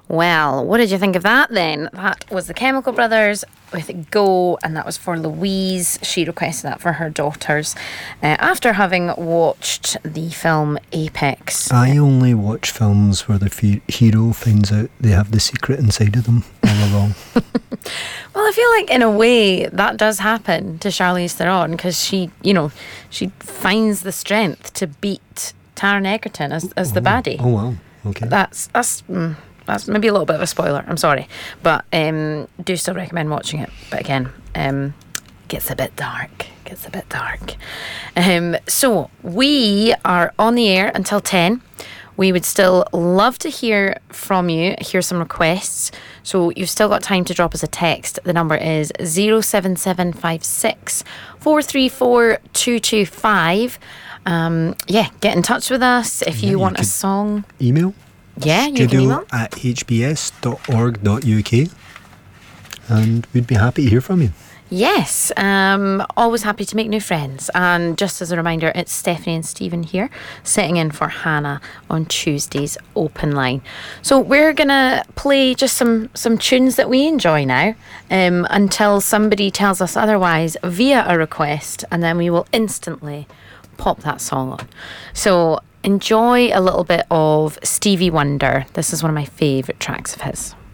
Well, what did you think of that then? That was the Chemical Brothers with Go, and that was for Louise. She requested that for her daughters after having watched the film Apex. I only watch films where the hero finds out they have the secret inside of them all along. Well, I feel like in a way that does happen to Charlize Theron, because she finds the strength to beat Taron Egerton as the baddie. Oh wow, okay. That's maybe a little bit of a spoiler, I'm sorry, but do still recommend watching it. But again, gets a bit dark. So we are on the air until 10. We would still love to hear from you, hear some requests. So you've still got time to drop us a text. The number is 07756 434 225. Get in touch with us if you want a song. Email. Yeah, you can email. studio@hbs.org.uk, and we'd be happy to hear from you. Yes, always happy to make new friends. And just as a reminder, it's Stephanie and Stephen here, sitting in for Hannah on Tuesday's Open Line. So we're going to play just some tunes that we enjoy now, until somebody tells us otherwise via a request, and then we will instantly pop that song on. So enjoy a little bit of Stevie Wonder. This is one of my favourite tracks of his.